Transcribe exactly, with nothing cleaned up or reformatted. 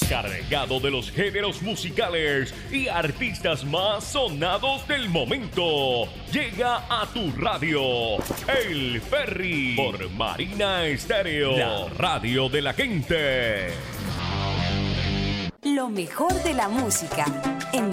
cargado de los géneros musicales y artistas más sonados del momento. Llega a tu radio El Ferry por Marina Estéreo, la radio de la gente. Lo mejor de la música en